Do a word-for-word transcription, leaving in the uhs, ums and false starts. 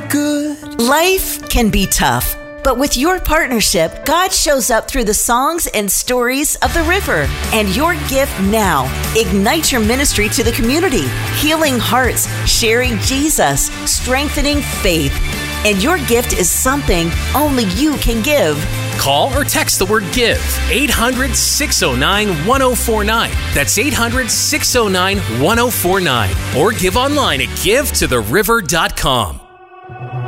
good. Life can be tough, but with your partnership, God shows up through the songs and stories of the river. And your gift now ignites your ministry to the community, healing hearts, sharing Jesus, strengthening faith. And your gift is something only you can give. Call or text the word GIVE, eight hundred, six oh nine, one oh four nine. That's eight hundred, six oh nine, one oh four nine. Or give online at give to the river dot com.